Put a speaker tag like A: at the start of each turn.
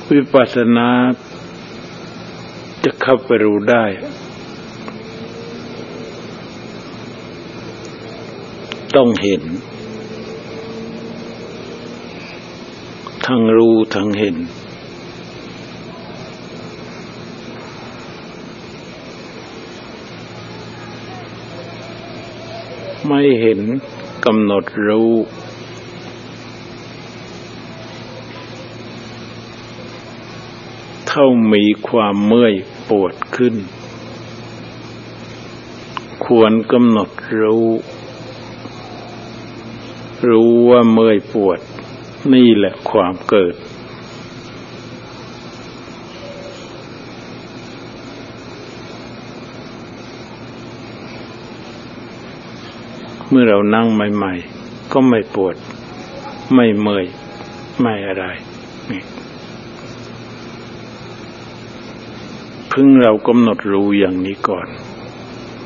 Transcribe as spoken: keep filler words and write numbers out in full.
A: วิปัสสนาจะเข้าไปรู้ได้ต้องเห็นทั้งรู้ทั้งเห็นไม่เห็นกำหนดรู้เท่ามีความเมื่อยปวดขึ้นควรกำหนดรู้รู้ว่าเมื่อยปวดนี่แหละความเกิดเมื่อเรานั่งใหม่ๆก็ไม่ปวดไม่เมื่อยไม่อะไรนี่พึงเรากำหนดรู้อย่างนี้ก่อน